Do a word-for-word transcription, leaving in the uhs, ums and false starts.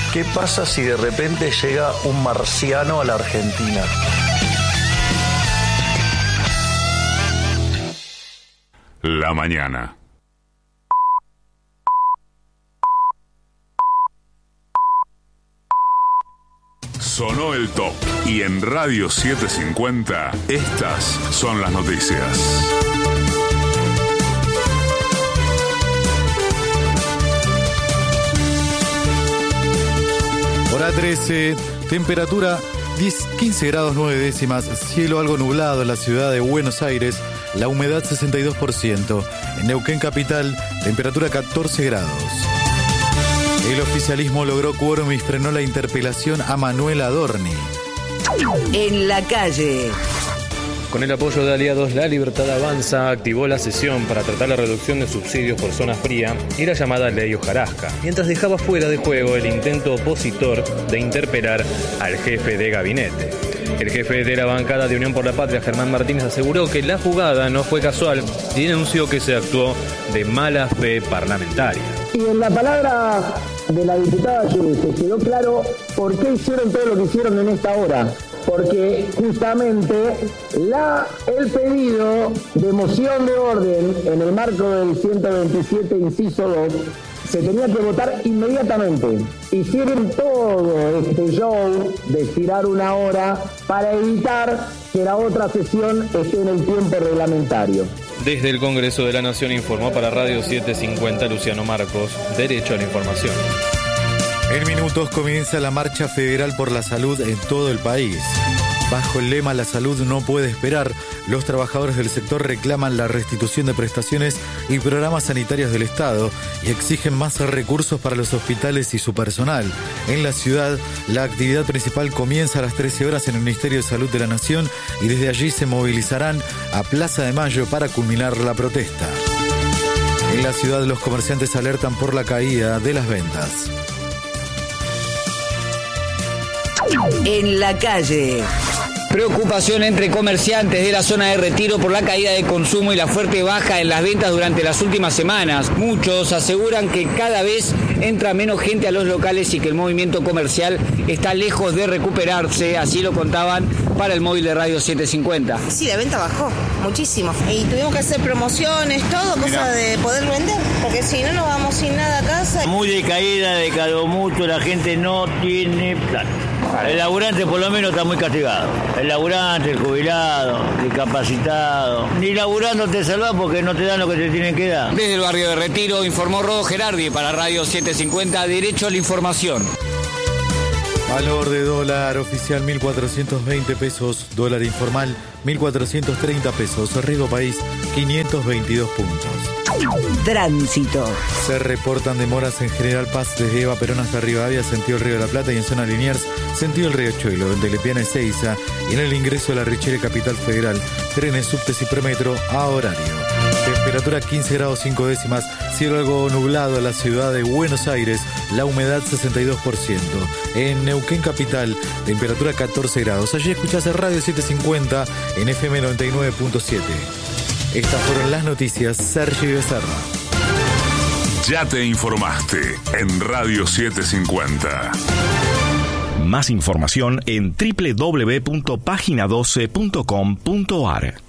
¿Qué pasa si de repente llega un marciano a la Argentina? La mañana. Sonó el top y en Radio setecientos cincuenta estas son las noticias. Hora trece, temperatura diez, quince grados nueve décimas, cielo algo nublado en la ciudad de Buenos Aires, la humedad sesenta y dos por ciento. En Neuquén capital, temperatura catorce grados. El oficialismo logró quórum y frenó la interpelación a Manuel Adorni. En la calle. Con el apoyo de aliados, La Libertad Avanza activó la sesión para tratar la reducción de subsidios por zona fría y la llamada Ley Hojarasca, mientras dejaba fuera de juego el intento opositor de interpelar al jefe de gabinete. El jefe de la bancada de Unión por la Patria, Germán Martínez, aseguró que la jugada no fue casual y denunció que se actuó de mala fe parlamentaria. Y en la palabra de la diputada Yurese quedó claro por qué hicieron todo lo que hicieron en esta hora. Porque justamente la, el pedido de moción de orden en el marco del ciento veintisiete, inciso dos, se tenía que votar inmediatamente. Hicieron todo este show de estirar una hora para evitar que la otra sesión esté en el tiempo reglamentario. Desde el Congreso de la Nación informó para Radio setecientos cincuenta Luciano Marcos, Derecho a la Información. En minutos comienza la marcha federal por la salud en todo el país. Bajo el lema "La salud no puede esperar", los trabajadores del sector reclaman la restitución de prestaciones y programas sanitarios del Estado y exigen más recursos para los hospitales y su personal. En la ciudad, la actividad principal comienza a las trece horas en el Ministerio de Salud de la Nación y desde allí se movilizarán a Plaza de Mayo para culminar la protesta. En la ciudad, los comerciantes alertan por la caída de las ventas. En la calle. Preocupación entre comerciantes de la zona de Retiro por la caída de consumo y la fuerte baja en las ventas durante las últimas semanas. Muchos aseguran que cada vez entra menos gente a los locales y que el movimiento comercial está lejos de recuperarse, así lo contaban para el móvil de Radio setecientos cincuenta. Sí, la venta bajó muchísimo y tuvimos que hacer promociones, todo, cosa de poder vender, porque si no nos vamos sin nada a casa. Muy decaída, decayó mucho, la gente no tiene plata. El laburante por lo menos está muy castigado. El laburante, el jubilado, el discapacitado. Ni laburando te salvás porque no te dan lo que te tienen que dar. Desde el barrio de Retiro informó Rodo Gerardi para Radio setecientos cincuenta, Derecho a la Información. Valor de dólar oficial mil cuatrocientos veinte pesos, dólar informal mil cuatrocientos treinta pesos, Riego País quinientos veintidós puntos. Tránsito. Se reportan demoras en General Paz desde Eva Perón hasta Rivadavia, sentido el Río de la Plata, y en zona Liniers, sentido el Riachuelo, de Lepiana Ezeiza, y en el ingreso de la Richere Capital Federal, trenes, subtes y premetro a horario. Temperatura quince grados cinco décimas, cielo algo nublado en la ciudad de Buenos Aires, la humedad sesenta y dos por ciento. En Neuquén capital, temperatura catorce grados. Allí escuchás Radio setecientos cincuenta en F M noventa y nueve punto siete. Estas fueron las noticias. Sergio Becerra. Ya te informaste en Radio setecientos cincuenta. Más información en doble u doble u doble u punto página doce punto com punto a r.